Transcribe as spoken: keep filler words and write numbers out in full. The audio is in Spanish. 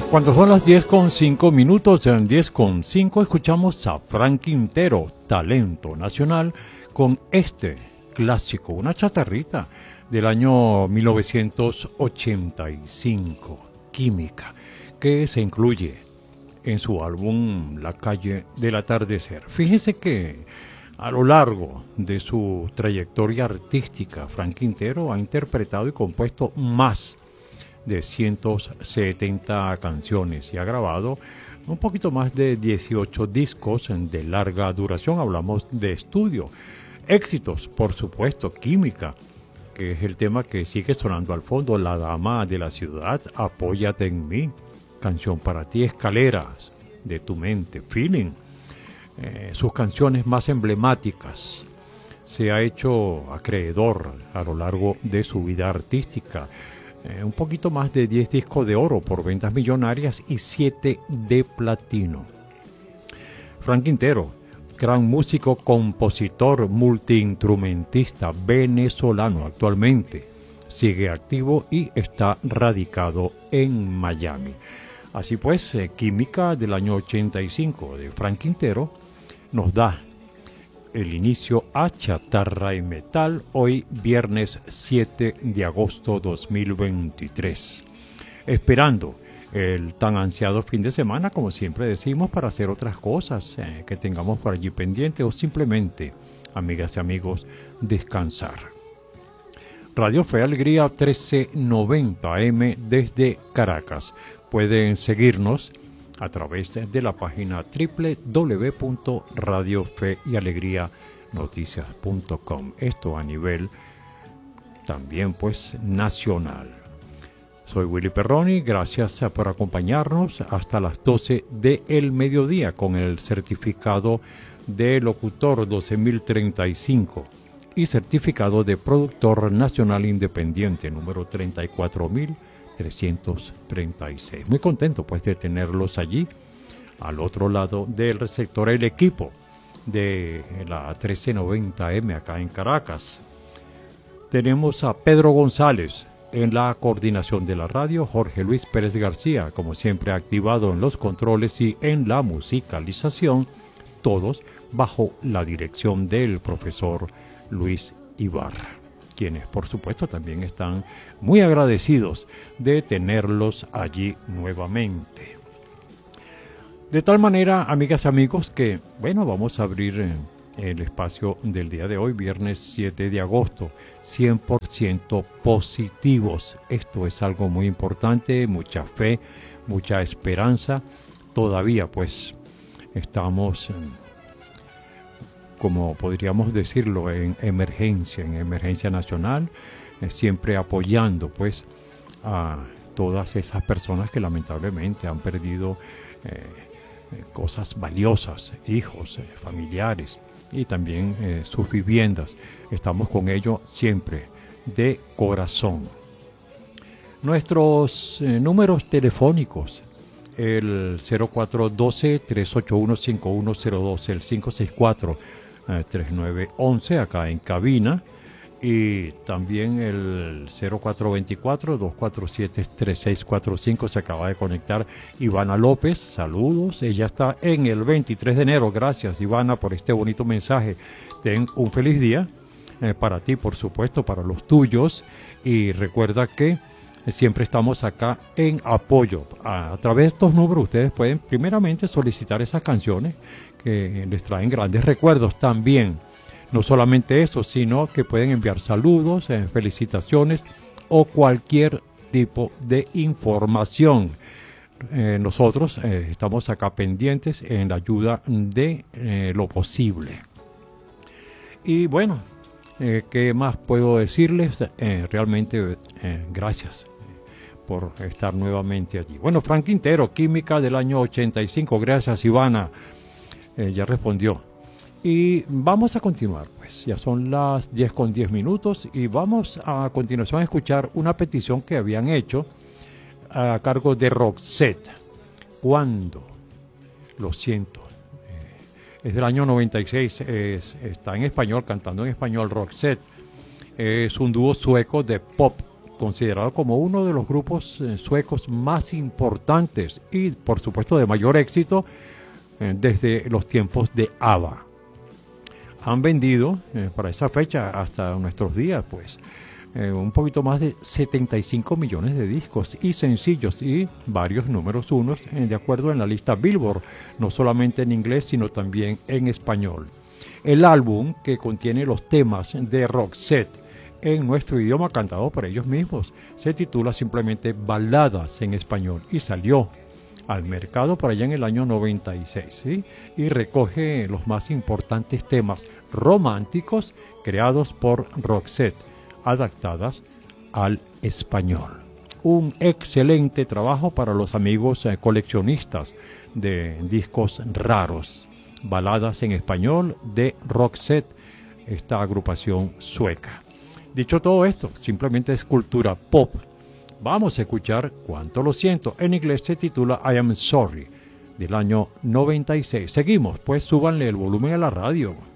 Cuando son las diez con cinco minutos, en diez con cinco escuchamos a Frank Quintero, talento nacional, con este clásico, una chatarrita del año mil novecientos ochenta y cinco, Química, que se incluye en su álbum La calle del atardecer. Fíjense que a lo largo de su trayectoria artística, Frank Quintero ha interpretado y compuesto más de ciento setenta canciones y ha grabado un poquito más de dieciocho discos de larga duración. Hablamos de estudio. Éxitos, por supuesto, Química, que es el tema que sigue sonando al fondo, La dama de la ciudad, Apóyate en mí, Canción para ti, Escaleras de tu mente, Feeling. Eh, sus canciones más emblemáticas. Se ha hecho acreedor a lo largo de su vida artística. Eh, un poquito más de diez discos de oro por ventas millonarias y siete de platino. Frank Quintero, gran músico, compositor, multiinstrumentista venezolano, actualmente sigue activo y está radicado en Miami. Así pues, eh, Química del año ochenta y cinco de Frank Quintero nos da el inicio a Chatarra y Metal, hoy viernes siete de agosto dos mil veintitrés. Esperando el tan ansiado fin de semana, como siempre decimos, para hacer otras cosas eh, que tengamos por allí pendientes o simplemente, amigas y amigos, descansar. Radio Fe Alegría trece noventa A M desde Caracas. Pueden seguirnos a través de la página doble u doble u doble u punto radio fe y alegría noticias punto com. Esto a nivel también pues nacional. Soy Willy Perroni, gracias por acompañarnos hasta las doce del mediodía con el certificado de locutor doce mil treinta y cinco y certificado de productor nacional independiente número treinta y cuatro mil trescientos treinta y seis. Muy contento pues de tenerlos allí al otro lado del receptor, el equipo de la trece noventa M acá en Caracas. Tenemos a Pedro González en la coordinación de la radio, Jorge Luis Pérez García, como siempre activado en los controles y en la musicalización, todos bajo la dirección del profesor Luis Ibarra, quienes por supuesto también están muy agradecidos de tenerlos allí nuevamente. De tal manera, amigas y amigos, que bueno, vamos a abrir eh, el espacio del día de hoy, viernes siete de agosto, cien por ciento positivos. Esto es algo muy importante, mucha fe, mucha esperanza. Todavía pues estamos, eh, como podríamos decirlo, en emergencia, en emergencia nacional, eh, siempre apoyando pues a todas esas personas que lamentablemente han perdido eh, eh, cosas valiosas, hijos, eh, familiares y también eh, sus viviendas. Estamos con ellos siempre de corazón. Nuestros eh, números telefónicos, el cero cuatro uno dos, tres ocho uno, cinco uno cero dos, el cinco seis cuatro, tres nueve uno uno acá en cabina, y también el cero cuatro dos cuatro, dos cuatro siete, tres seis cuatro cinco. Se acaba de conectar Ivana López, saludos, ella está en el veintitrés de enero. Gracias, Ivana, por este bonito mensaje. Ten un feliz día eh, para ti, por supuesto, para los tuyos, y recuerda que siempre estamos acá en apoyo. A, a través de estos números ustedes pueden primeramente solicitar esas canciones que les traen grandes recuerdos también. No solamente eso, sino que pueden enviar saludos, eh, felicitaciones o cualquier tipo de información. Eh, nosotros eh, estamos acá pendientes en la ayuda de eh, lo posible. Y bueno, eh, ¿qué más puedo decirles? Eh, realmente eh, gracias por estar nuevamente allí. Bueno, Frank Quintero, Química del año ochenta y cinco. Gracias, Ivana. Eh, ya respondió. Y vamos a continuar, pues. Ya son las diez con diez minutos y vamos a continuación a escuchar una petición que habían hecho a cargo de Roxette. ¿Cuándo? Lo siento. Eh, es del año noventa y seis. Es, está en español, cantando en español. Roxette es un dúo sueco de pop considerado como uno de los grupos eh, suecos más importantes y por supuesto de mayor éxito eh, desde los tiempos de ABBA. Han vendido eh, para esa fecha hasta nuestros días pues eh, un poquito más de setenta y cinco millones de discos y sencillos y varios números unos eh, de acuerdo en la lista Billboard, no solamente en inglés sino también en español. El álbum, que contiene los temas de Roxette en nuestro idioma cantado por ellos mismos, se titula simplemente Baladas en español y salió al mercado por allá en el año noventa y seis, ¿sí? Y recoge los más importantes temas románticos creados por Roxette, adaptadas al español. Un excelente trabajo para los amigos eh, coleccionistas de discos raros. Baladas en español de Roxette, esta agrupación sueca. Dicho todo esto, simplemente es cultura pop. Vamos a escuchar Cuánto lo siento. En inglés se titula I Am Sorry, del año noventa y seis. Seguimos, pues súbanle el volumen a la radio.